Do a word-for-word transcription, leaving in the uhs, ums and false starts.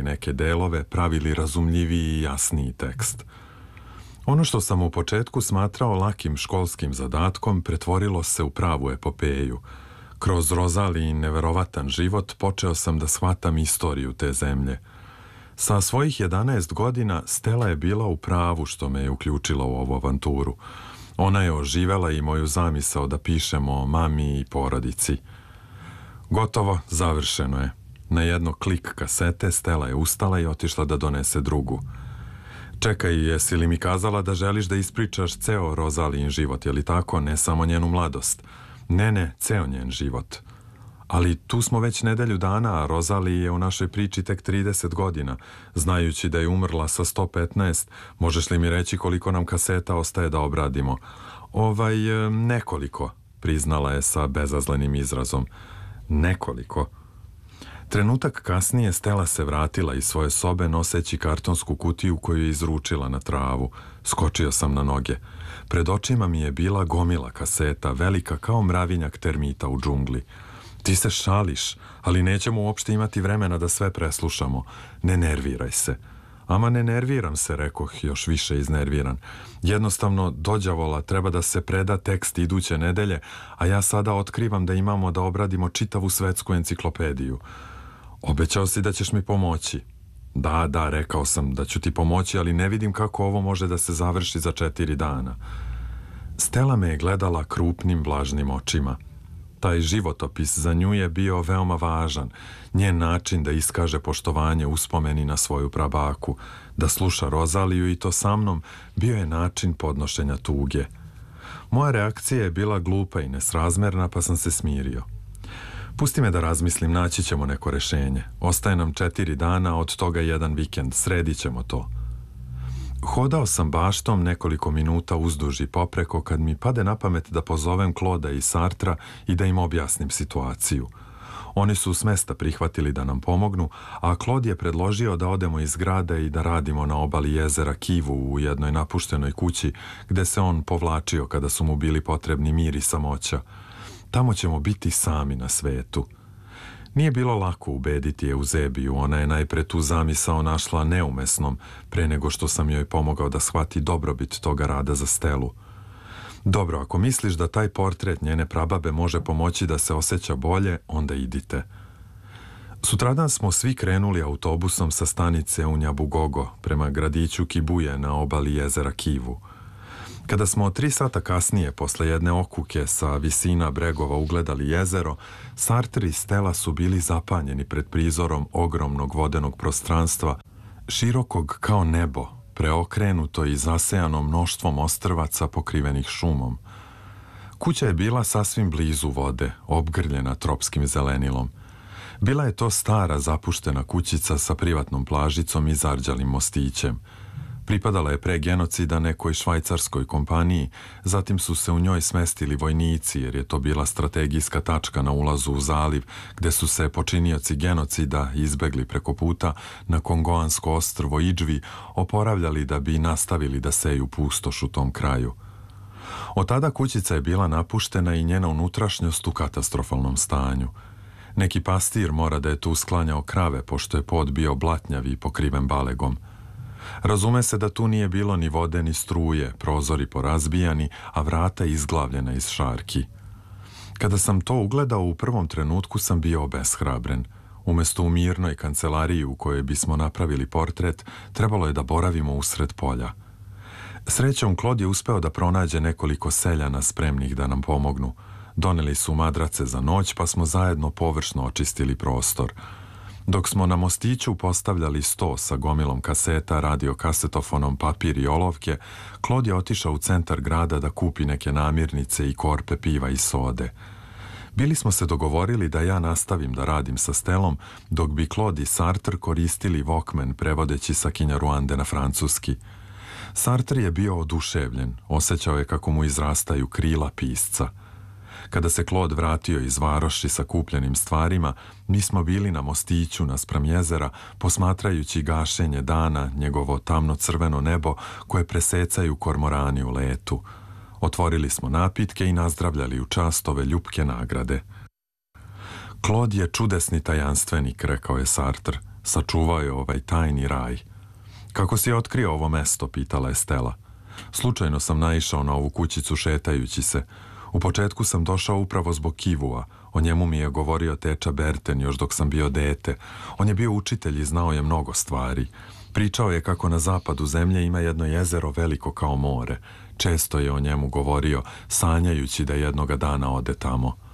neke delove, pravili razumljiviji i jasniji tekst. Ono što sam u početku smatrao lakim školskim zadatkom pretvorilo se u pravu epopeju. Kroz Rozalijin neverovatan život počeo sam da shvatam istoriju te zemlje. Sa svojih jedanaest godina Stella je bila u pravu što me je uključila u ovu avanturu. Ona je oživela i moju zamisao da pišemo o mami i porodici. Gotovo, završeno je. Na jedno klik kasete Stella je ustala i otišla da donese drugu. Čekaj, jesi li mi kazala da želiš da ispričaš ceo Rozalijin život, je li tako, ne samo njenu mladost? Ne, ne, ceo njen život. Ali tu smo već nedelju dana, a Rozaliji je u našoj priči tek trideset godina. Znajući da je umrla sa sto petnaest, možeš li mi reći koliko nam kaseta ostaje da obradimo? Ovaj, nekoliko, priznala je sa bezazlenim izrazom. Nekoliko. Trenutak kasnije Stella se vratila iz svoje sobe noseći kartonsku kutiju koju je izručila na travu. Skočio sam na noge. Pred očima mi je bila gomila kaseta, velika kao mravinjak termita u džungli. Ti se šališ, ali nećemo uopšte imati vremena da sve preslušamo. Ne nerviraj se. Ama ne nerviram se, rekoh, još više iznerviran. Jednostavno, dođavola, treba da se preda tekst iduće nedelje, a ja sada otkrivam da imamo da obradimo čitavu svetsku enciklopediju. Obećao si da ćeš mi pomoći. Da, da, rekao sam da ću ti pomoći, ali ne vidim kako ovo može da se završi za četiri dana. Stella me je gledala krupnim, vlažnim očima. Taj životopis za nju je bio veoma važan. Njen način da iskaže poštovanje uspomeni na svoju prabaku, da sluša Rozaliju i to sa mnom, bio je način podnošenja tuge. Moja reakcija je bila glupa i nesrazmerna, pa sam se smirio. Pusti me da razmislim, naći ćemo neko rešenje. Ostaje nam četiri dana, od toga jedan vikend, sredit ćemo to. Hodao sam baštom nekoliko minuta uzduž i popreko kad mi pade na pamet da pozovem Claudea i Sartra i da im objasnim situaciju. Oni su s mesta prihvatili da nam pomognu, a Claude je predložio da odemo iz grada i da radimo na obali jezera Kivu u jednoj napuštenoj kući gde se on povlačio kada su mu bili potrebni mir i samoća. Tamo ćemo biti sami na svetu. Nije bilo lako ubediti Euzebiju, ona je najpre tu zamisao našla neumesnom, pre nego što sam joj pomogao da shvati dobrobit toga rada za Stelu. Dobro, ako misliš da taj portret njene prababe može pomoći da se osjeća bolje, onda idite. Sutradan smo svi krenuli autobusom sa stanice u Njabugogo prema gradiću Kibuje na obali jezera Kivu. Kada smo tri sata kasnije, posle jedne okuke sa visina bregova ugledali jezero, Sartre i Stella su bili zapanjeni pred prizorom ogromnog vodenog prostranstva, širokog kao nebo, preokrenuto i zasejano mnoštvom ostrvaca pokrivenih šumom. Kuća je bila sasvim blizu vode, obgrljena tropskim zelenilom. Bila je to stara zapuštena kućica sa privatnom plažicom i zarđalim mostićem. Pripadala je pre genocida nekoj švajcarskoj kompaniji, zatim su se u njoj smestili vojnici jer je to bila strategijska tačka na ulazu u zaliv gde su se počinioci genocida izbegli preko puta na kongoansko ostrvo Idžvi oporavljali da bi nastavili da seju pustoš u tom kraju. Od tada kućica je bila napuštena i njena unutrašnjost u katastrofalnom stanju. Neki pastir mora da je tu sklanjao krave pošto je pod bio blatnjav i pokriven balegom. Razume se da tu nije bilo ni vode ni struje, prozori porazbijani, a vrata izglavljena iz šarki. Kada sam to ugledao, u prvom trenutku sam bio obeshrabren. Umesto u mirnoj kancelariji u kojoj bismo napravili portret, trebalo je da boravimo usred polja. Srećom, Claude je uspeo da pronađe nekoliko seljana spremnih da nam pomognu. Doneli su madrace za noć, pa smo zajedno površno očistili prostor. Dok smo na mostiću postavljali sto sa gomilom kaseta, radiokasetofonom, papir i olovke, Claude je otišao u centar grada da kupi neke namirnice i korpe piva i sode. Bili smo se dogovorili da ja nastavim da radim sa Stellom, dok bi Claude i Sartre koristili Walkman prevodeći sa Kinjaruande na francuski. Sartre je bio oduševljen, osjećao je kako mu izrastaju krila pisca. Kada se Claude vratio iz varoši sa kupljenim stvarima, mi smo bili na mostiću naspram jezera, posmatrajući gašenje dana, njegovo tamno-crveno nebo koje presecaju kormorani u letu. Otvorili smo napitke i nazdravljali u čast ove ljupke nagrade. Claude je čudesni tajanstvenik, rekao je Sartre. Sačuvao je ovaj tajni raj. Kako si otkrio ovo mesto, pitala je Stella. Slučajno sam naišao na ovu kućicu šetajući se. U početku sam došao upravo zbog kivua. O njemu mi je govorio teča Berten još dok sam bio dete. On je bio učitelj i znao je mnogo stvari. Pričao je kako na zapadu zemlje ima jedno jezero veliko kao more. Često je o njemu govorio, sanjajući da jednoga dana ode tamo.